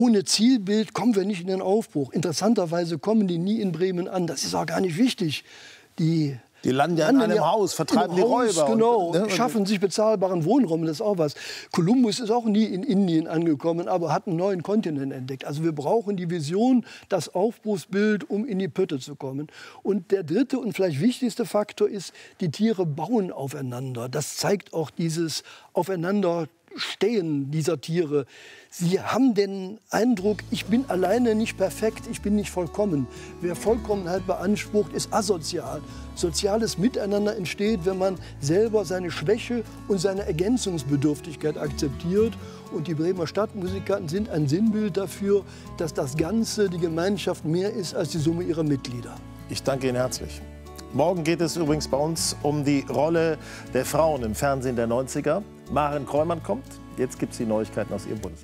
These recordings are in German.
Ohne Zielbild kommen wir nicht in den Aufbruch. Interessanterweise kommen die nie in Bremen an. Das ist auch gar nicht wichtig. Die landen ja in einem Haus, vertreiben die Räuber. Genau, und schaffen sich bezahlbaren Wohnraum, das ist auch was. Kolumbus ist auch nie in Indien angekommen, aber hat einen neuen Kontinent entdeckt. Also wir brauchen die Vision, das Aufbruchsbild, um in die Pötte zu kommen. Und der dritte und vielleicht wichtigste Faktor ist, die Tiere bauen aufeinander. Das zeigt auch dieses Aufeinanderstehen dieser Tiere. Sie haben den Eindruck, ich bin alleine nicht perfekt, ich bin nicht vollkommen. Wer Vollkommenheit beansprucht, ist asozial. Soziales Miteinander entsteht, wenn man selber seine Schwäche und seine Ergänzungsbedürftigkeit akzeptiert. Und die Bremer Stadtmusikanten sind ein Sinnbild dafür, dass das Ganze, die Gemeinschaft, mehr ist als die Summe ihrer Mitglieder. Ich danke Ihnen herzlich. Morgen geht es übrigens bei uns um die Rolle der Frauen im Fernsehen der 90er. Maren Kreumann kommt. Jetzt gibt es die Neuigkeiten aus ihrem Bundesland.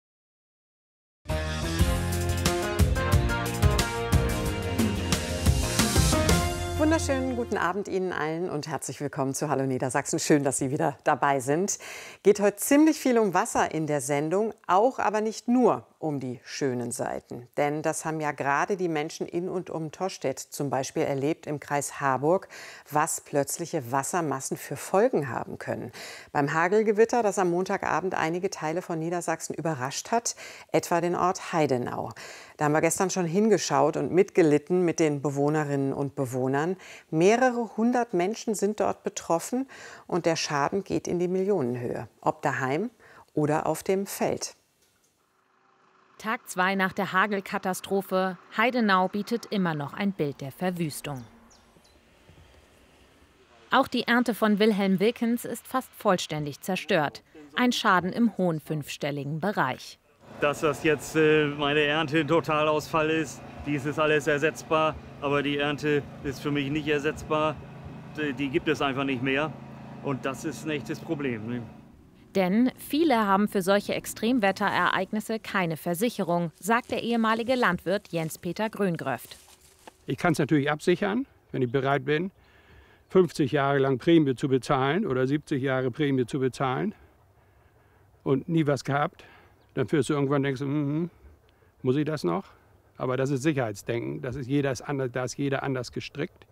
Wunderschönen guten Abend Ihnen allen und herzlich willkommen zu Hallo Niedersachsen. Schön, dass Sie wieder dabei sind. Geht heute ziemlich viel um Wasser in der Sendung, auch aber nicht nur um die schönen Seiten. Denn das haben ja gerade die Menschen in und um Tostedt zum Beispiel erlebt im Kreis Harburg, was plötzliche Wassermassen für Folgen haben können. Beim Hagelgewitter, das am Montagabend einige Teile von Niedersachsen überrascht hat, etwa den Ort Heidenau. Da haben wir gestern schon hingeschaut und mitgelitten mit den Bewohnerinnen und Bewohnern. Mehrere hundert Menschen sind dort betroffen und der Schaden geht in die Millionenhöhe. Ob daheim oder auf dem Feld. Tag 2 nach der Hagelkatastrophe. Heidenau bietet immer noch ein Bild der Verwüstung. Auch die Ernte von Wilhelm Wilkens ist fast vollständig zerstört. Ein Schaden im hohen fünfstelligen Bereich. Dass das jetzt meine Ernte ein Totalausfall ist, dies ist alles ersetzbar, aber die Ernte ist für mich nicht ersetzbar. Die gibt es einfach nicht mehr und das ist ein echtes Problem. Ne? Denn viele haben für solche Extremwetterereignisse keine Versicherung, sagt der ehemalige Landwirt Jens-Peter Grüngröft. Ich kann es natürlich absichern, wenn ich bereit bin, 50 Jahre lang Prämie zu bezahlen oder 70 Jahre Prämie zu bezahlen und nie was gehabt. Dann führst du irgendwann denkst du, muss ich das noch? Aber das ist Sicherheitsdenken, da ist jeder anders gestrickt,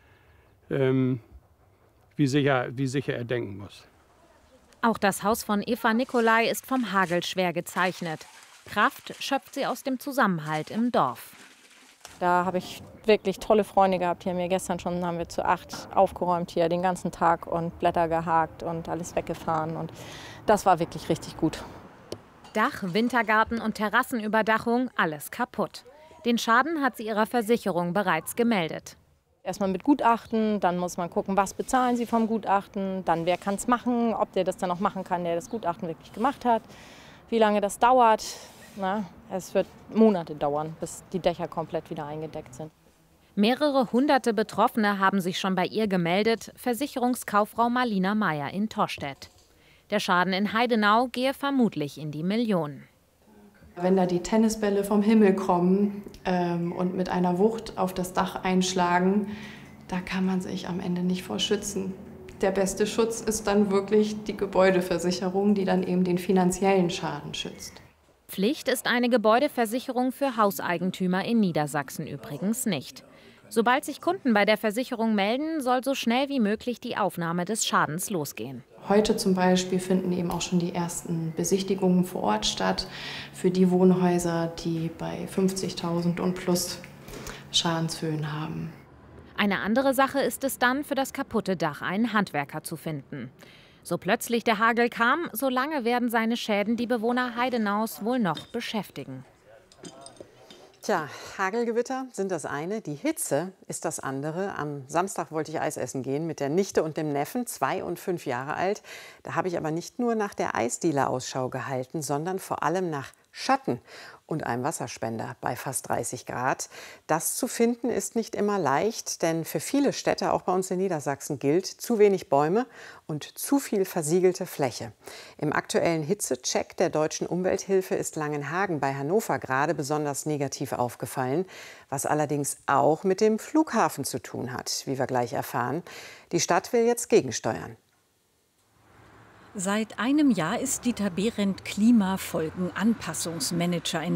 wie sicher er denken muss. Auch das Haus von Eva Nicolai ist vom Hagel schwer gezeichnet. Kraft schöpft sie aus dem Zusammenhalt im Dorf. Da habe ich wirklich tolle Freunde gehabt. Hier haben wir zu 8 aufgeräumt hier den ganzen Tag und Blätter gehakt und alles weggefahren. Und das war wirklich richtig gut. Dach, Wintergarten und Terrassenüberdachung, alles kaputt. Den Schaden hat sie ihrer Versicherung bereits gemeldet. Erstmal mit Gutachten, dann muss man gucken, was bezahlen sie vom Gutachten, dann wer kann es machen, ob der das dann noch machen kann, der das Gutachten wirklich gemacht hat, wie lange das dauert. Es wird Monate dauern, bis die Dächer komplett wieder eingedeckt sind. Mehrere hunderte Betroffene haben sich schon bei ihr gemeldet, Versicherungskauffrau Marlina Meyer in Tostedt. Der Schaden in Heidenau gehe vermutlich in die Millionen. Wenn da die Tennisbälle vom Himmel kommen und mit einer Wucht auf das Dach einschlagen, da kann man sich am Ende nicht vor schützen. Der beste Schutz ist dann wirklich die Gebäudeversicherung, die dann eben den finanziellen Schaden schützt. Pflicht ist eine Gebäudeversicherung für Hauseigentümer in Niedersachsen übrigens nicht. Sobald sich Kunden bei der Versicherung melden, soll so schnell wie möglich die Aufnahme des Schadens losgehen. Heute zum Beispiel finden eben auch schon die ersten Besichtigungen vor Ort statt für die Wohnhäuser, die bei 50.000 und plus Schadenshöhen haben. Eine andere Sache ist es dann, für das kaputte Dach einen Handwerker zu finden. So plötzlich der Hagel kam, so lange werden seine Schäden die Bewohner Heidenaus wohl noch beschäftigen. Tja, Hagelgewitter sind das eine, die Hitze ist das andere. Am Samstag wollte ich Eis essen gehen mit der Nichte und dem Neffen, 2 und 5 Jahre alt. Da habe ich aber nicht nur nach der Eisdiele Ausschau gehalten, sondern vor allem nach Schatten und einem Wasserspender bei fast 30 Grad. Das zu finden ist nicht immer leicht, denn für viele Städte, auch bei uns in Niedersachsen, gilt zu wenig Bäume und zu viel versiegelte Fläche. Im aktuellen Hitzecheck der Deutschen Umwelthilfe ist Langenhagen bei Hannover gerade besonders negativ aufgefallen, was allerdings auch mit dem Flughafen zu tun hat, wie wir gleich erfahren. Die Stadt will jetzt gegensteuern. Seit einem Jahr ist Dieter Behrendt Klimafolgenanpassungsmanager in